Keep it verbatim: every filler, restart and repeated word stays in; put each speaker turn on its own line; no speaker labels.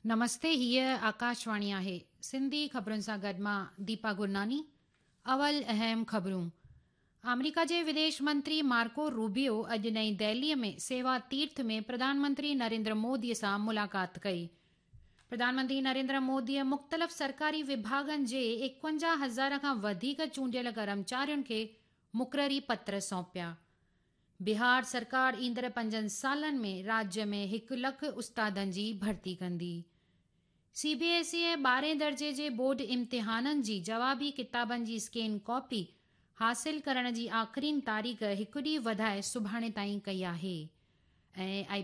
नमस्ते, हीअ आकाशवाणी आहे। सिंधी ख़बरुनि सां गॾु मां दीपा गुरनानी। अवल अहम ख़बरूं। अमेरिका जे विदेश मंत्री मार्को रूबियो अॼु नई दिल्लीअ में सेवा तीर्थ में प्रधानमंत्री नरेंद्र मोदीअ सां मुलाक़ात कई। प्रधानमंत्री नरेंद्र मोदीअ मुख़्तलिफ़ सरकारी विभागनि जे एकवंजाह हज़ार खां वधीक चूंडियल कर्मचारियुनि खे मुक़ररी पत्र सौंपिया। बिहार सरकार ईंदड़ पंजनि सालनि में राज्य में हिकु लख उस्तादनि जी भर्ती कंदी। सीबीएसई ऐं ॿारहें दर्जे जे बोर्ड इम्तिहाननि जी जवाबी किताबनि जी स्कैन कॉपी हासिल करण जी आख़िरी तारीख़ हिकु ॾींहुं वधाए सुभाणे ताईं कई आहे। ऐं